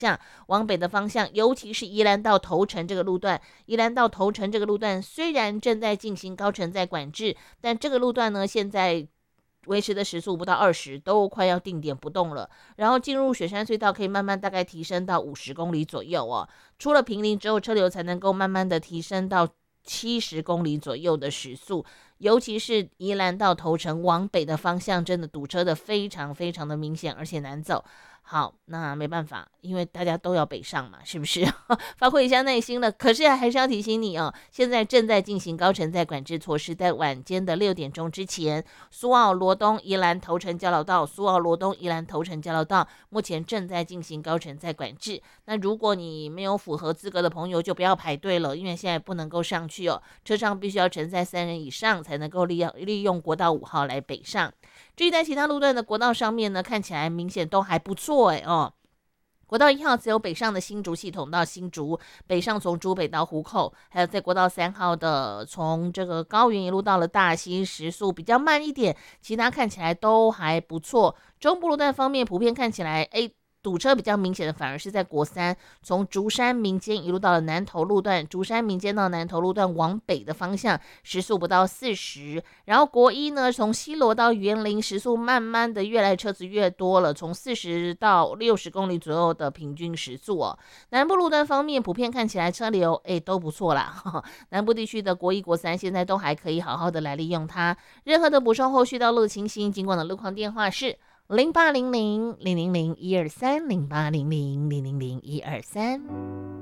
往北的方向，尤其是宜兰到头城这个路段，宜兰到头城这个路段虽然正在进行高承载管制，但这个路段呢，现在维持的时速不到20，都快要定点不动了。然后进入雪山隧道，可以慢慢大概提升到50公里左右哦。出了坪林之后，车流才能够慢慢的提升到70公里左右的时速。尤其是宜兰到头城往北的方向，真的堵车的非常非常的明显，而且难走。好，那没办法，因为大家都要北上嘛，是不是？发挥一下耐心了。可是还是要提醒你哦，现在正在进行高承载管制措施，在晚间的6点钟之前，苏澳罗东宜兰头城交流道、苏澳罗东宜兰头城交流道目前正在进行高承载管制。那如果你没有符合资格的朋友，就不要排队了，因为现在不能够上去哦，车上必须要承载3人以上才能够利用国道5号来北上。至于在其他路段的国道上面呢，看起来明显都还不错哦。国道1号只有北上的新竹系统到新竹，北上从竹北到湖口，还有在国道3号的从这个高原一路到了大溪，时速比较慢一点，其他看起来都还不错。中部路段方面，普遍看起来堵车比较明显的反而是在国三，从竹山民间一路到了南投路段，竹山民间到南投路段往北的方向时速不到40，然后国一呢从西螺到园林时速慢慢的越来车子越多了，从40到60公里左右的平均时速哦。南部路段方面普遍看起来车流都不错啦，南部地区的国一国三现在都还可以好好的来利用它。任何的补充后续到乐清新经过的路况电话是08000001230800000123。